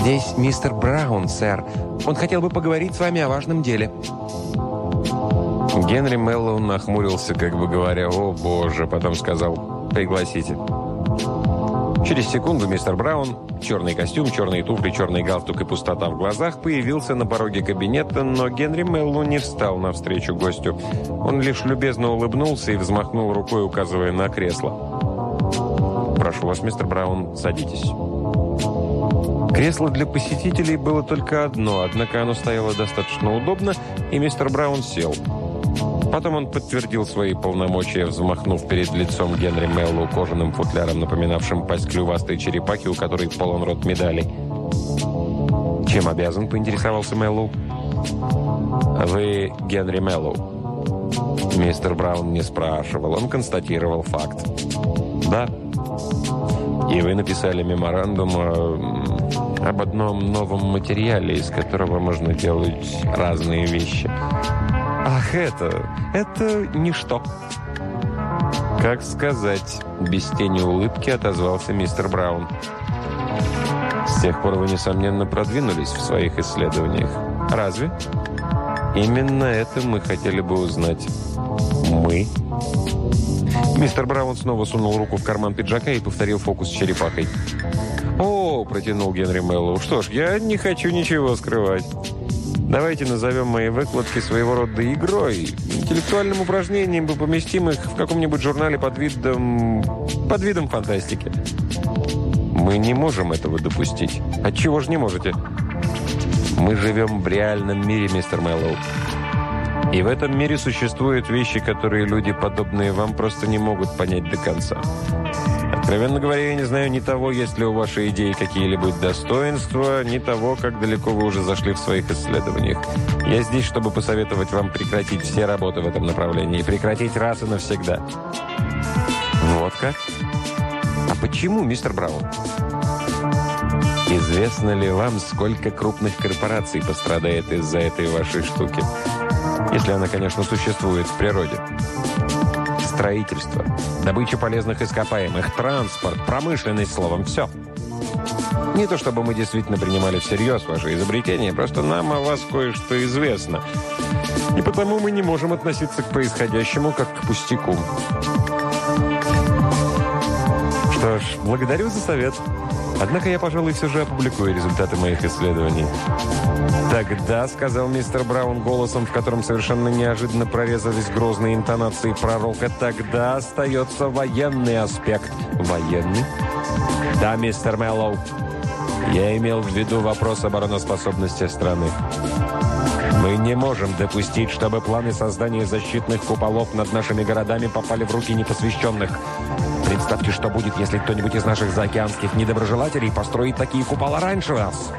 «Здесь мистер Браун, сэр. Он хотел бы поговорить с вами о важном деле». Генри Мэллоу нахмурился, как бы говоря: «О, боже!» Потом сказал: «Пригласите». Через секунду мистер Браун, черный костюм, черные туфли, черный галстук и пустота в глазах, появился на пороге кабинета, но Генри Мэллоу не встал навстречу гостю. Он лишь любезно улыбнулся и взмахнул рукой, указывая на кресло. «Прошу вас, мистер Браун, садитесь». Кресло для посетителей было только одно, однако оно стояло достаточно удобно, и мистер Браун сел. Потом он подтвердил свои полномочия, взмахнув перед лицом Генри Мэллоу кожаным футляром, напоминавшим пасть клювастой черепахи, у которой полон рот медалей. «Чем обязан?» – поинтересовался Мэллоу. «Вы Генри Мэллоу?» Мистер Браун не спрашивал, он констатировал факт. «Да». «И вы написали меморандум об одном новом материале, из которого можно делать разные вещи». «Ах, это ничто». «Как сказать?» – без тени улыбки отозвался мистер Браун. «С тех пор вы, несомненно, продвинулись в своих исследованиях. Разве?» «Именно это мы хотели бы узнать». «Мы?» Мистер Браун снова сунул руку в карман пиджака и повторил фокус с черепахой. «О!» – протянул Генри Мэллоу. «Что ж, я не хочу ничего скрывать. Давайте назовем мои выкладки своего рода игрой, интеллектуальным упражнением, и поместим их в каком-нибудь журнале под видом фантастики». «Мы не можем этого допустить». «Отчего же не можете?» «Мы живем в реальном мире, мистер Мэллоу. И в этом мире существуют вещи, которые люди, подобные вам, просто не могут понять до конца. Откровенно говоря, я не знаю ни того, есть ли у вашей идеи какие-либо достоинства, ни того, как далеко вы уже зашли в своих исследованиях. Я здесь, чтобы посоветовать вам прекратить все работы в этом направлении. Прекратить раз и навсегда». «Вот как? А почему, мистер Браун?» «Известно ли вам, сколько крупных корпораций пострадает из-за этой вашей штуки? Если она, конечно, существует в природе. Строительство, добыча полезных ископаемых, транспорт, промышленность, словом, все. Не то чтобы мы действительно принимали всерьез ваши изобретения, просто нам о вас кое-что известно. И потому мы не можем относиться к происходящему как к пустяку». «Что ж, благодарю за совет. Однако я, пожалуй, все же опубликую результаты моих исследований». «Тогда», — сказал мистер Браун голосом, в котором совершенно неожиданно прорезались грозные интонации пророка, «тогда остается военный аспект». «Военный?» «Да, мистер Мэллоу. Я имел в виду вопрос обороноспособности страны. Мы не можем допустить, чтобы планы создания защитных куполов над нашими городами попали в руки непосвященных. Представьте, что будет, если кто-нибудь из наших заокеанских недоброжелателей построит такие купола раньше вас».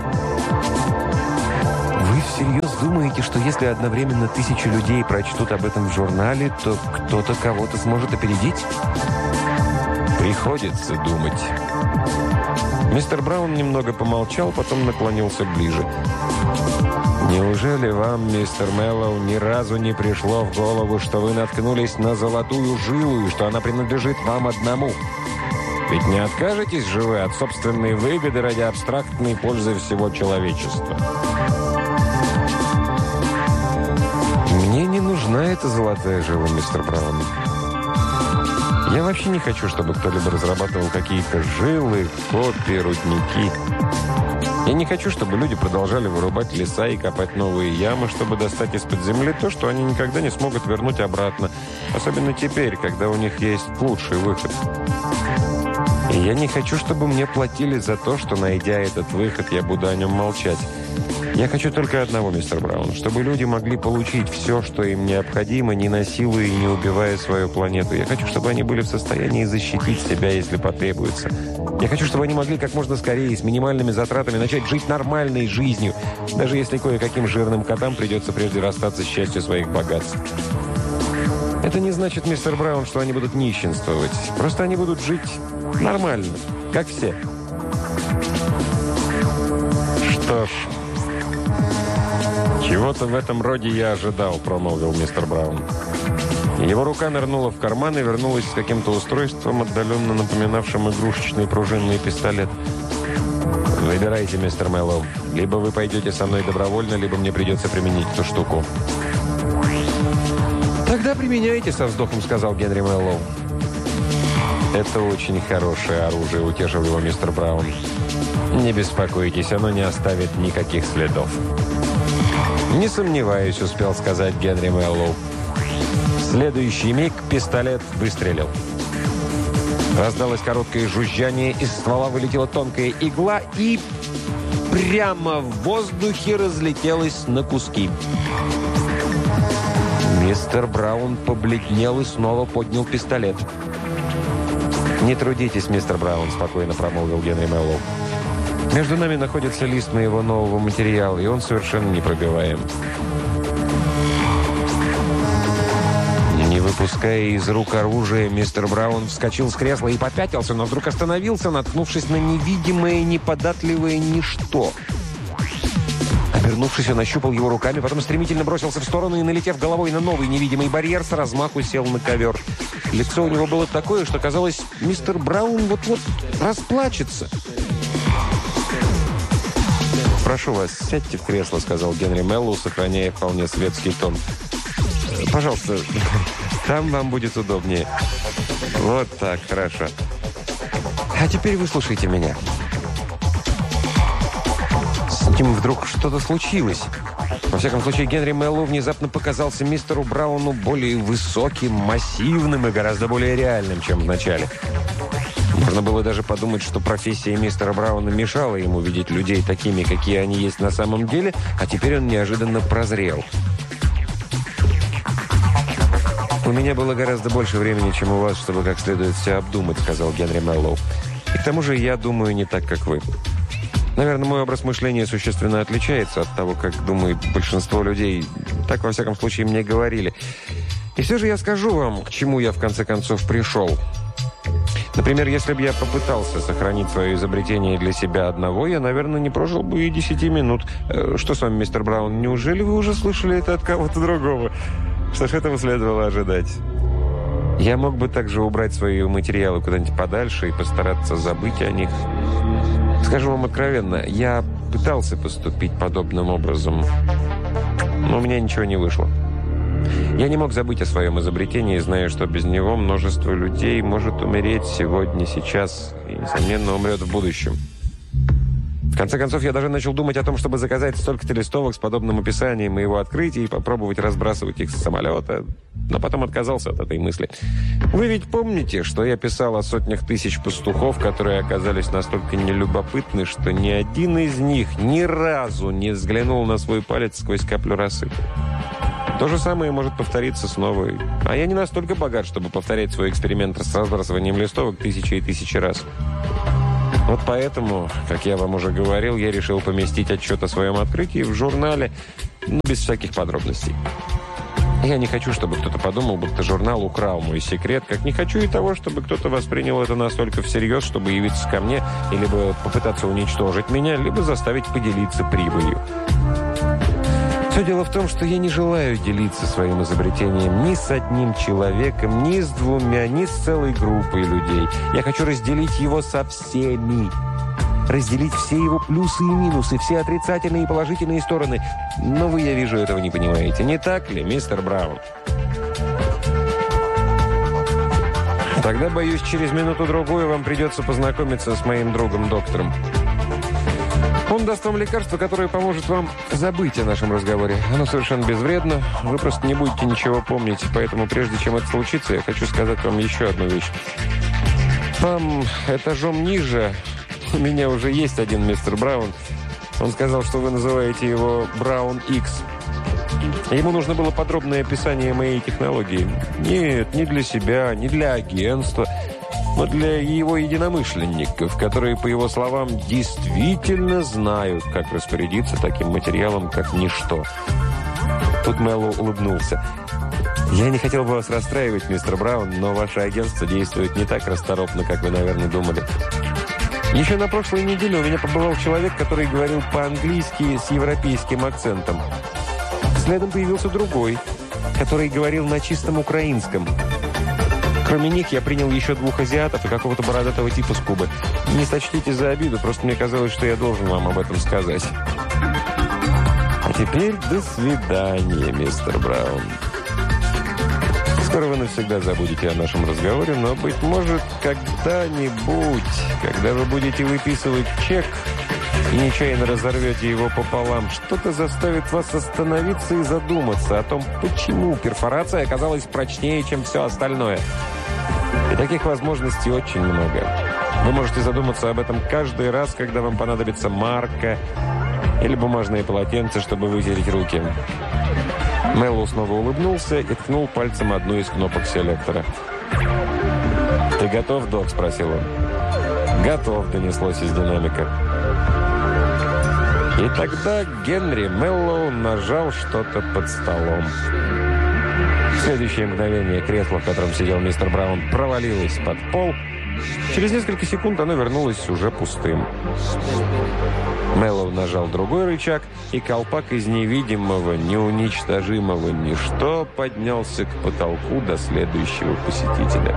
«Вы всерьез думаете, что если одновременно 1000 людей прочтут об этом в журнале, то кто-то кого-то сможет опередить?» «Приходится думать». Мистер Браун немного помолчал, потом наклонился ближе. «Неужели вам, мистер Мэллоу, ни разу не пришло в голову, что вы наткнулись на золотую жилу и что она принадлежит вам одному? Ведь не откажетесь же вы от собственной выгоды ради абстрактной пользы всего человечества?» «Мне не нужна эта золотая жила, мистер Браун. Я вообще не хочу, чтобы кто-либо разрабатывал какие-то жилы, копии, рудники. Я не хочу, чтобы люди продолжали вырубать леса и копать новые ямы, чтобы достать из-под земли то, что они никогда не смогут вернуть обратно. Особенно теперь, когда у них есть лучший выход. И я не хочу, чтобы мне платили за то, что, найдя этот выход, я буду о нем молчать. Я хочу только одного, мистер Браун, чтобы люди могли получить все, что им необходимо, не насилуя и не убивая свою планету. Я хочу, чтобы они были в состоянии защитить себя, если потребуется. Я хочу, чтобы они могли как можно скорее, с минимальными затратами, начать жить нормальной жизнью, даже если кое-каким жирным котам придется прежде расстаться с частью своих богатств. Это не значит, мистер Браун, что они будут нищенствовать. Просто они будут жить нормально, как все». «Что ж, чего-то в этом роде я ожидал», — промолвил мистер Браун. Его рука нырнула в карман и вернулась с каким-то устройством, отдаленно напоминавшим игрушечный пружинный пистолет. Выбирайте, мистер Мэллоу. Либо вы пойдете со мной добровольно, либо мне придется применить эту штуку. «Тогда применяйте», — со вздохом сказал Генри Мэллоу. «Это очень хорошее оружие», — утешил его мистер Браун. «Не беспокойтесь, оно не оставит никаких следов». «Не сомневаюсь», — успел сказать Генри Мэллоу. В следующий миг пистолет выстрелил. Раздалось короткое жужжание, из ствола вылетела тонкая игла и прямо в воздухе разлетелась на куски. Мистер Браун побледнел и снова поднял пистолет. «Не трудитесь, мистер Браун», — спокойно промолвил Генри Мэллоу. «Между нами находится лист моего нового материала, и он совершенно непробиваем». Не выпуская из рук оружия, мистер Браун вскочил с кресла и попятился, но вдруг остановился, наткнувшись на невидимое, неподатливое ничто. Обернувшись, он ощупал его руками, потом стремительно бросился в сторону и, налетев головой на новый невидимый барьер, с размаху сел на ковер. Лицо у него было такое, что, казалось, мистер Браун вот-вот расплачется. «Прошу вас, сядьте в кресло», — сказал Генри Мэллоу, сохраняя вполне светский тон. «Пожалуйста, там вам будет удобнее». «Вот так, хорошо. А теперь выслушайте меня». С ним вдруг что-то случилось. Во всяком случае, Генри Мэллоу внезапно показался мистеру Брауну более высоким, массивным и гораздо более реальным, чем в начале. Можно было даже подумать, что профессия мистера Брауна мешала ему видеть людей такими, какие они есть на самом деле, а теперь он неожиданно прозрел. «У меня было гораздо больше времени, чем у вас, чтобы как следует все обдумать», — сказал Генри Мэллоу. «И к тому же я думаю не так, как вы. Наверное, мой образ мышления существенно отличается от того, как думает большинство людей. Так, во всяком случае, мне говорили. И все же я скажу вам, к чему я в конце концов пришел. Например, если бы я попытался сохранить свое изобретение для себя одного, я, наверное, не прожил бы и 10 минут. Что с вами, мистер Браун, неужели вы уже слышали это от кого-то другого? Что ж, этого следовало ожидать. Я мог бы также убрать свои материалы куда-нибудь подальше и постараться забыть о них. Скажу вам откровенно, я пытался поступить подобным образом, но у меня ничего не вышло. Я не мог забыть о своем изобретении, зная, что без него множество людей может умереть сегодня, сейчас и, несомненно, умрет в будущем. В конце концов, я даже начал думать о том, чтобы заказать столько-то листовок с подобным описанием моего открытия и попробовать разбрасывать их с самолета, но потом отказался от этой мысли. Вы ведь помните, что я писал о сотнях тысяч пастухов, которые оказались настолько нелюбопытны, что ни один из них ни разу не взглянул на свой палец сквозь каплю росы? То же самое может повториться снова. А я не настолько богат, чтобы повторять свой эксперимент с разбрасыванием листовок тысячи и тысячи раз. Вот поэтому, как я вам уже говорил, я решил поместить отчет о своем открытии в журнале, без всяких подробностей. Я не хочу, чтобы кто-то подумал, будто журнал украл мой секрет, как не хочу и того, чтобы кто-то воспринял это настолько всерьез, чтобы явиться ко мне и либо попытаться уничтожить меня, либо заставить поделиться прибылью. Все дело в том, что я не желаю делиться своим изобретением ни с одним человеком, ни с двумя, ни с целой группой людей. Я хочу разделить его со всеми. Разделить все его плюсы и минусы, все отрицательные и положительные стороны. Но вы, я вижу, этого не понимаете. Не так ли, мистер Браун? Тогда, боюсь, через минуту-другую вам придется познакомиться с моим другом-доктором. Он даст вам лекарство, которое поможет вам забыть о нашем разговоре. Оно совершенно безвредно. Вы просто не будете ничего помнить. Поэтому, прежде чем это случится, я хочу сказать вам еще одну вещь. Там, этажом ниже, у меня уже есть один мистер Браун. Он сказал, что вы называете его Браун Икс. Ему нужно было подробное описание моей технологии. Нет, не для себя, не для агентства, но для его единомышленников, которые, по его словам, действительно знают, как распорядиться таким материалом, как ничто. Тут Мэллоу улыбнулся. «Я не хотел бы вас расстраивать, мистер Браун, но ваше агентство действует не так расторопно, как вы, наверное, думали. Еще на прошлой неделе у меня побывал человек, который говорил по-английски с европейским акцентом. Следом появился другой, который говорил на чистом украинском. Кроме них я принял еще 2 азиатов и какого-то бородатого типа с Кубы. Не сочтите за обиду, просто мне казалось, что я должен вам об этом сказать. А теперь до свидания, мистер Браун. Скоро вы навсегда забудете о нашем разговоре, но, быть может, когда-нибудь, когда вы будете выписывать чек и нечаянно разорвете его пополам, что-то заставит вас остановиться и задуматься о том, почему перфорация оказалась прочнее, чем все остальное. И таких возможностей очень много. Вы можете задуматься об этом каждый раз, когда вам понадобится марка или бумажные полотенца, чтобы вытереть руки. Мэллоу снова улыбнулся и ткнул пальцем одну из кнопок селектора. «Ты готов, док?» – спросил он. «Готов», – донеслось из динамика. И тогда Генри Мэллоу нажал что-то под столом. В следующее мгновение кресло, в котором сидел мистер Браун, провалилось под пол. Через несколько секунд оно вернулось уже пустым. Мэллоу нажал другой рычаг, и колпак из невидимого, неуничтожимого ничто поднялся к потолку до следующего посетителя.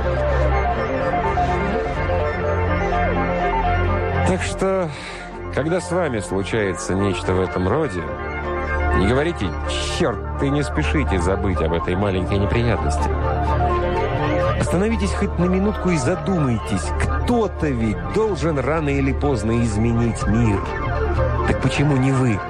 Так что, когда с вами случается нечто в этом роде, не говорите «Черт, и не спешите забыть об этой маленькой неприятности». Остановитесь хоть на минутку и задумайтесь, кто-то ведь должен рано или поздно изменить мир. Так почему не вы?